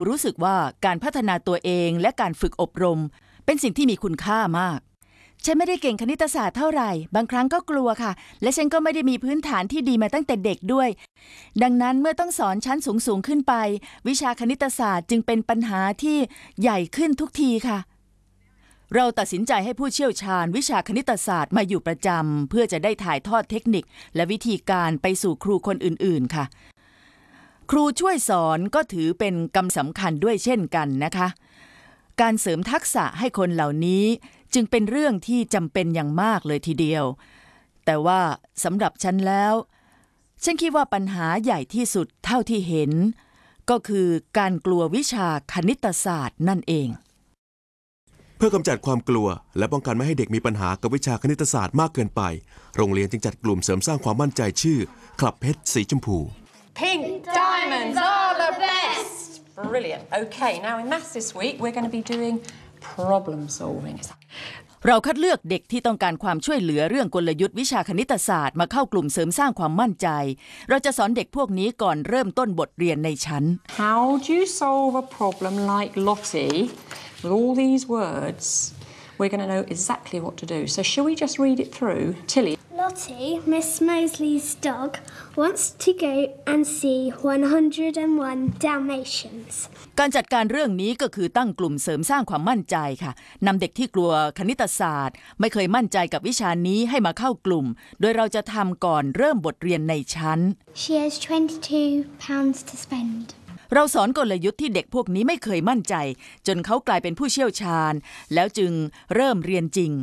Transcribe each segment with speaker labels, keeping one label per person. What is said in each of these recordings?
Speaker 1: รู้สึกว่าการพัฒนาตัวเองและการฝึกอบรมเป็นสิ่งที่มีคุณค่ามากฉันไม่ได้เก่งคณิตศาสตร์เท่าไหร่บางครั้งก็กลัวค่ะและฉันก็ไม่ได้มีพื้นฐานที่ดีมาตั้งแต่เด็กด้วยดังนั้นเมื่อต้องสอนชั้นสูงขึ้นไปวิชาคณิตศาสตร์จึงเป็นปัญหาที่ใหญ่ขึ้นทุกทีค่ะเราตัดสินใจให้ผู้เชี่ยวชาญวิชาคณิตศาสตร์มาอยู่ประจำเพื่อจะได้ถ่ายทอดเทคนิคและวิธีการไปสู่ครูคนอื่นๆค่ะครูช่วยสอนก็ถือเป็นกำลังสำคัญด้วยเช่นกันนะคะการเสริมทักษะให้คนเหล่านี้จึงเป็นเรื่องที่จำเป็นอย่างมากเลยทีเดียวแต่ว่าสำหรับฉันแล้วฉันคิดว่าปัญหาใหญ่ที่สุดเท่าที่เห็นก็คือการกลัววิชาคณิตศาสตร์นั่นเอง
Speaker 2: เพื่อกำจัดความกลัวและป้องกันไม่ให้เด็กมีปัญหากับวิชาคณิตศาสตร์มากเกินไปโรงเรียนจึงจัดกลุ่มเสริมสร้างความมั่นใจชื่อคลับเพชรสีชมพู
Speaker 3: Pink diamonds are the best. Brilliant. Okay, now in maths this week we're going to be doing problem solving.
Speaker 1: เราคัดเลือกเด็กที่ต้องการความช่วยเหลือเรื่องกลยุทธ์วิชาคณิตศาสตร์มาเข้ากลุ่มเสริมสร้างความมั่นใจเราจะสอนเด็กพวกนี้ก่อนเริ่มต้นบทเรียนในชั้น
Speaker 3: How do you solve a problem like Lottie with all these words? We're going to know exactly what to do. So shall we just read it through? Tilly.
Speaker 4: Lottie, Miss Mosley's dog, wants to go and see 101 Dalmatians.
Speaker 1: การจัดการเรื่องนี้ก็คือตั้งกลุ่มเสริมสร้างความมั่นใจค่ะนำเด็กที่กลัวคณิตศาสตร์ไม่เคยมั่นใจกับวิชานี้ให้มาเข้ากลุ่มโดยเราจะทำก่อนเริ่มบทเรียนในชั้น
Speaker 4: She has £22 to spend.
Speaker 1: เราสอนกลยุทธ์ที่เด็กพวกนี้ไม่เคยมั่นใจจนเขากลายเป็นผู้เชี่ยวชาญแล้วจึงเริ่มเรียนจริง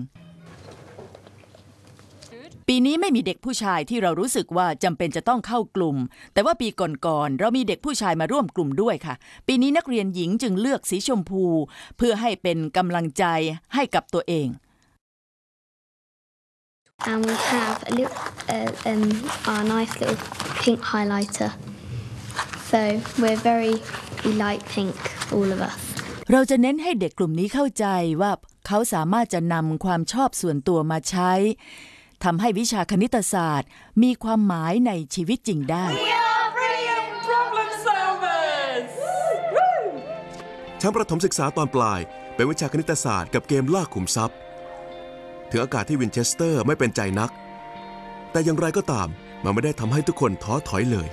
Speaker 1: ปีนี้ไม่มีเด็กผู้ชายที่เรารู้สึกว่าจำเป็นจะต้องเข้ากลุ่มแต่ว่าปีก่อนๆเรามีเด็กผู้ชายมาร่วมกลุ่มด้วยค่ะปีนี้นักเรียนหญิงจึงเลือกสีชมพูเพื่อให้เป็นกำลังใจให้กับตัวเอง
Speaker 4: And we have a little, our nice little pink highlighter. So we like pink, all of us.
Speaker 1: เราจะเน้นให้เด็กกลุ่มนี้เข้าใจว่าเขาสามารถจะนำความชอบส่วนตัวมาใช้ทำให้วิชาคณิตศาสตร์มีความหมายในชีวิตจริงได้
Speaker 2: ชั้นประถมศึกษาตอนปลายเป็นวิชาคณิตศาสตร์กับเกมล่าขุมทรัพย์ถึงอากาศที่วินเชสเตอร์ไม่เป็นใจนักแต่อย่างไรก็ตามมันไม่ได้ทำให้ทุกคนท้อถอยเลย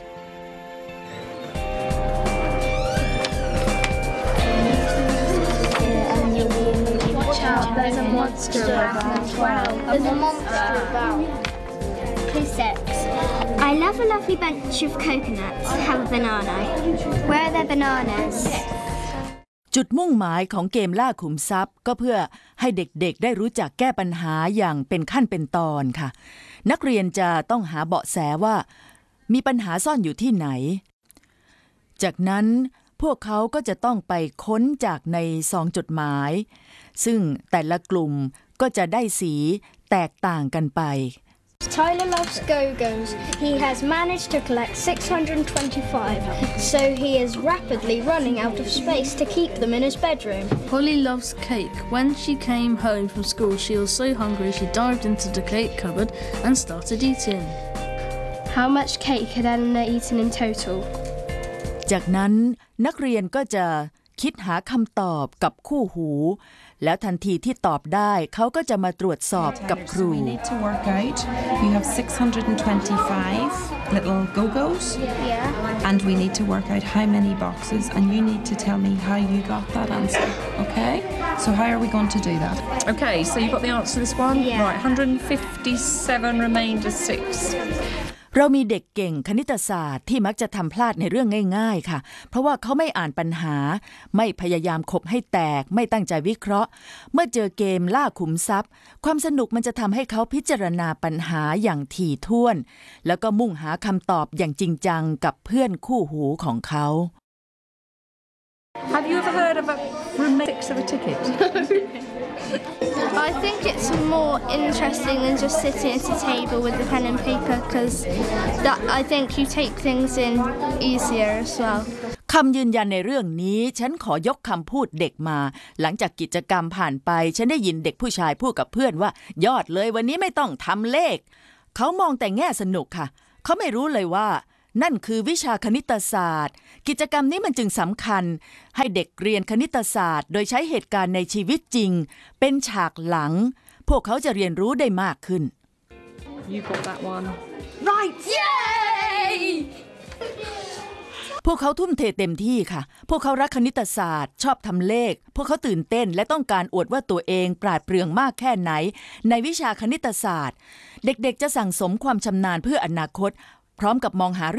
Speaker 4: There's a monster around. There's a monster around. Who's six? I love a lovely bunch of coconuts. Have a banana. Where are their bananas?
Speaker 1: จุดมุ่งหมายของเกมล่าขุมทรัพย์ก็เพื่อให้เด็กๆได้รู้จักแก้ปัญหาอย่างเป็นขั้นเป็นตอนค่ะนักเรียนจะต้องหาเบาะแสว่ามีปัญหาซ่อนอยู่ที่ไหนจากนั้นพวกเขาก็จะต้องไปค้นจากในซองจดหมายซึ่งแต่ละกลุ่มก็จะได้สีแตกต่างกันไป
Speaker 4: Tyler loves Go-Go's. He has managed to collect 625, so he is rapidly running out of space to keep them in his bedroom.
Speaker 5: Polly loves cake. When she came home from school, she was so hungry she dived into the cake cupboard and started eating.
Speaker 4: How much cake had Eleanor eaten in total?
Speaker 1: จากนั้นนักเรียนก็จะคิดหาคำตอบกับคู่หูแล้วทันทีที่ตอบได้เขาก็จะมาตรวจสอบกับครู
Speaker 6: We need to work out. You have 625 little go-go's.
Speaker 4: Yeah.
Speaker 6: And we need to work out how many boxes and you need to tell me how you got that answer. Okay? So how are we going to do that?
Speaker 7: Okay, so you've got the answer to this one?
Speaker 4: Yeah.
Speaker 7: Right, 157 remainder 6.
Speaker 1: เรามีเด็กเก่งคณิตศาสตร์ที่มักจะทำพลาดในเรื่องง่ายๆค่ะเพราะว่าเขาไม่อ่านปัญหาไม่พยายามขบให้แตกไม่ตั้งใจวิเคราะห์เมื่อเจอเกมล่าขุมทรัพย์ความสนุกมันจะทำให้เขาพิจารณาปัญหาอย่างถี่ถ้วนแล้วก็มุ่งหาคำตอบอย่างจริงจังกับเพื่อนคู่หูของเขา
Speaker 7: Have you ever heard of a remix of a ticket?
Speaker 4: I think it's more interesting than just sitting at a table with the pen and paper because I think you take things in easier as well.
Speaker 1: คำยืนยันในเรื่องนี้ฉันขอยกคำพูดเด็กมาหลังจากกิจกรรมผ่านไปฉันได้ยินเด็กผู้ชายพูดกับเพื่อนว่ายอดเลยวันนี้ไม่ต้องทำเลขเขามองแต่แง่สนุกค่ะเขาไม่รู้เลยว่านั่นคือวิชาคณิตศาสตร์กิจกรรมนี้มันจึงสำคัญให้เด็กเรียนคณิตศาสตร์โดยใช้เหตุการณ์ในชีวิตจริงเป็นฉากหลังพวกเขาจะเรียนรู้ได้มากขึ้น
Speaker 7: You got that one.
Speaker 4: Right! Yay!
Speaker 1: พวกเขาทุ่มเทเต็มที่ค่ะพวกเขารักคณิตศาสตร์ชอบทำเลขพวกเขาตื่นเต้นและต้องการอวดว่าตัวเองปราดเปรื่องมากแค่ไหนในวิชาคณิตศาสตร์เด็กๆจะสั่งสมความชำนาญเพื่ออนาคตพร้อมกับมองหา